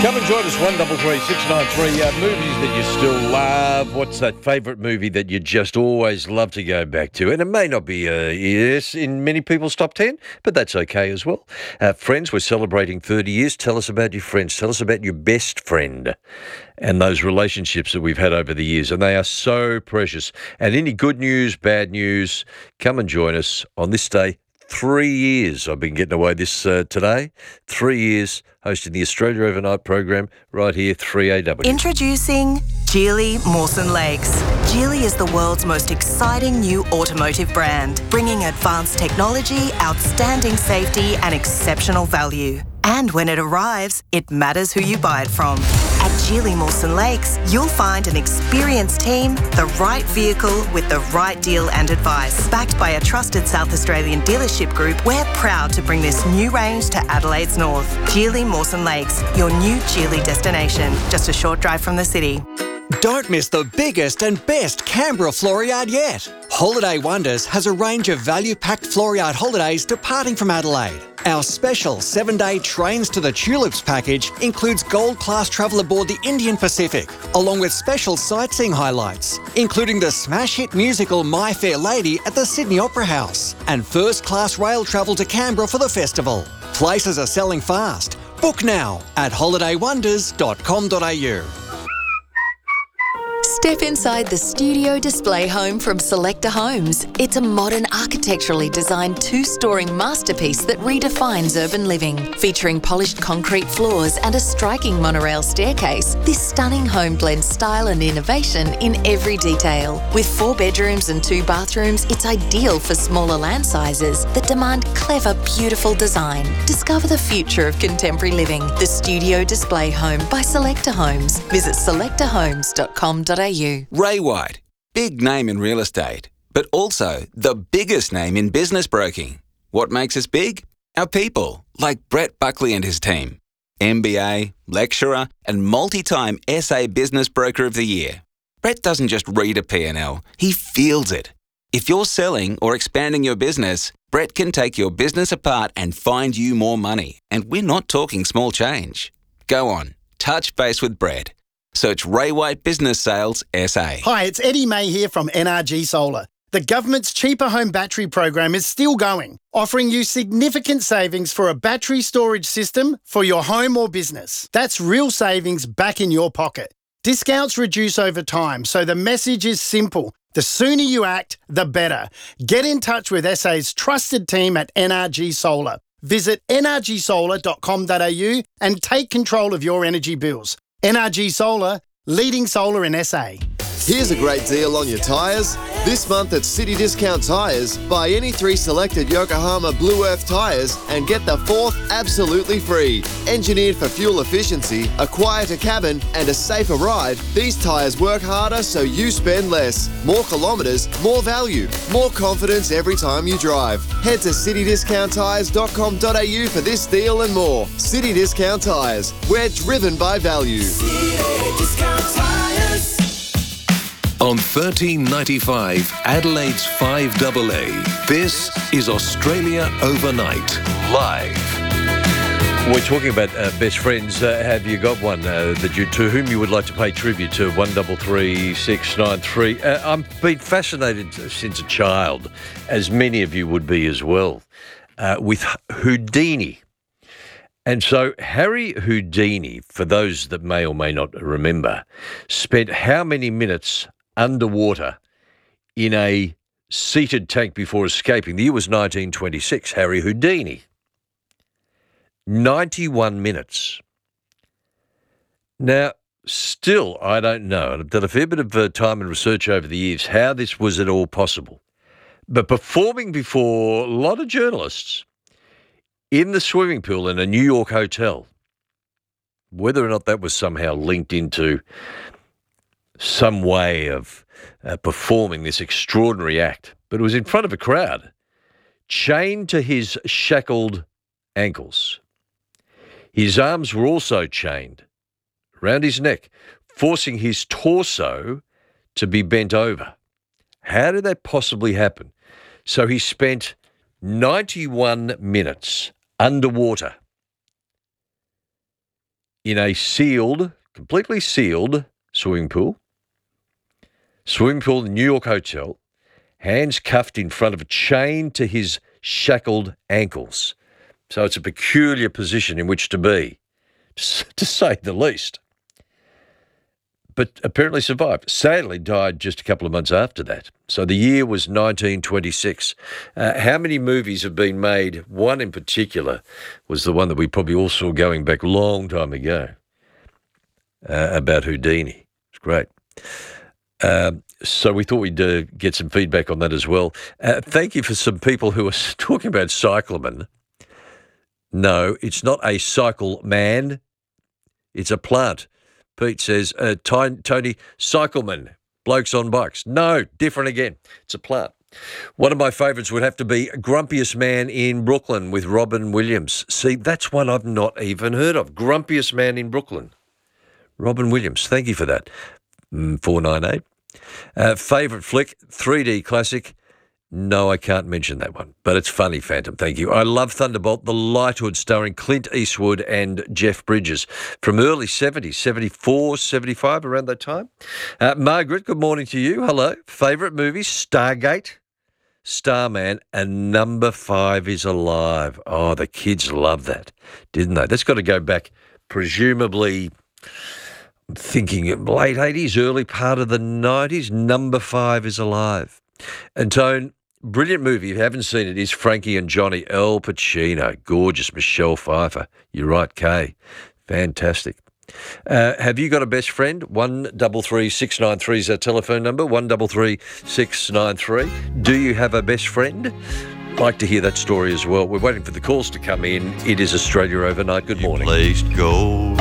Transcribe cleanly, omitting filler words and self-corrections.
Come and join us, 133693. Movies that you still love. What's that favourite movie that you just always love to go back to? And it may not be yes in many people's top 10, but that's okay as well. Friends, we're celebrating 30 years. Tell us about your friends. Tell us about your best friend and those relationships that we've had over the years. And they are so precious. And any good news, bad news, come and join us on this day. 3 years I've been getting away this today. 3 years hosting the Australia Overnight program right here, 3AW. Introducing Geely Mawson Lakes. Geely is the world's most exciting new automotive brand, bringing advanced technology, outstanding safety and exceptional value. And when it arrives, it matters who you buy it from. At Geely Mawson Lakes, you'll find an experienced team, the right vehicle with the right deal and advice. Backed by a trusted South Australian dealership group, we're proud to bring this new range to Adelaide's north. Geely Mawson Lakes, your new Geely destination, just a short drive from the city. Don't miss the biggest and best Canberra Floriade yet. Holiday Wonders has a range of value-packed Floriade holidays departing from Adelaide. Our special 7-day Trains to the Tulips package includes gold-class travel aboard the Indian Pacific, along with special sightseeing highlights, including the smash hit musical My Fair Lady at the Sydney Opera House, and first-class rail travel to Canberra for the festival. Places are selling fast. Book now at holidaywonders.com.au. Step inside the studio display home from Selector Homes. It's a modern, architecturally designed two-storey masterpiece that redefines urban living. Featuring polished concrete floors and a striking monorail staircase, this stunning home blends style and innovation in every detail. With 4 bedrooms and 2 bathrooms, it's ideal for smaller land sizes that demand clever, beautiful design. Discover the future of contemporary living. The Studio Display Home by Selector Homes. Visit selectorhomes.com.au. Ray White, big name in real estate, but also the biggest name in business broking. What makes us big? Our people, like Brett Buckley and his team. MBA, lecturer, and multi-time SA Business Broker of the Year. Brett doesn't just read a P&L, he feels it. If you're selling or expanding your business, Brett can take your business apart and find you more money. And we're not talking small change. Go on, touch base with Brett. Search Ray White Business Sales SA. Hi, it's Eddie May here from NRG Solar. The government's cheaper home battery program is still going, offering you significant savings for a battery storage system for your home or business. That's real savings back in your pocket. Discounts reduce over time, so the message is simple. The sooner you act, the better. Get in touch with SA's trusted team at NRG Solar. Visit nrgsolar.com.au and take control of your energy bills. NRG Solar, leading solar in SA. Here's a great deal on your tyres. This month at City Discount Tyres, buy any 3 selected Yokohama Blue Earth tyres and get the 4th absolutely free. Engineered for fuel efficiency, a quieter cabin and a safer ride, these tyres work harder so you spend less. More kilometres, more value, more confidence every time you drive. Head to citydiscounttyres.com.au for this deal and more. City Discount Tyres, we're driven by value. City Discount Tyres. On 1395 Adelaide's 5AA, this is Australia Overnight, live. We're talking about best friends. Have you got one to whom you would like to pay tribute to? 133693. I've been fascinated since a child, as many of you would be as well, with Houdini. And so Harry Houdini, for those that may or may not remember, spent how many minutes underwater in a seated tank before escaping? The year was 1926. Harry Houdini. 91 minutes. Now, still, I don't know, and I've done a fair bit of time and research over the years, how this was at all possible. But performing before a lot of journalists in the swimming pool in a New York hotel, whether or not that was somehow linked into some way of performing this extraordinary act, but it was in front of a crowd, chained to his shackled ankles. His arms were also chained around his neck, forcing his torso to be bent over. How did that possibly happen? So he spent 91 minutes underwater in a completely sealed swimming pool in the New York hotel, hands cuffed in front of a chain to his shackled ankles. So it's a peculiar position in which to be, to say the least. But apparently survived. Sadly, died just a couple of months after that. So the year was 1926. How many movies have been made? One in particular was the one that we probably all saw going back a long time ago, about Houdini. It's great. So we thought we'd get some feedback on that as well. Thank you for some people who are talking about cyclamen. No, it's not a cycle man. It's a plant. Pete says, Tony, cycleman, blokes on bikes. No, different again. It's a plant. One of my favourites would have to be Grumpiest Man in Brooklyn with Robin Williams. See, that's one I've not even heard of. Grumpiest Man in Brooklyn. Robin Williams, thank you for that. 498. Favourite flick, 3D classic. No, I can't mention that one, but it's funny, Phantom. Thank you. I love Thunderbolt, The Lighthood, starring Clint Eastwood and Jeff Bridges from early 70s, 74, 75, around that time. Margaret, good morning to you. Hello. Favourite movie, Stargate, Starman, and Number 5 is Alive. Oh, the kids love that, didn't they? That's got to go back, presumably, I'm thinking late 80s, early part of the 90s. Number 5 is Alive. And Tone, brilliant movie. If you haven't seen it, is Frankie and Johnny. Al Pacino, gorgeous. Michelle Pfeiffer. You're right, Kay. Fantastic. Have you got a best friend? 133693 is our telephone number. 133693. Do you have a best friend? I'd like to hear that story as well. We're waiting for the calls to come in. It is Australia Overnight. Good morning. You placed gold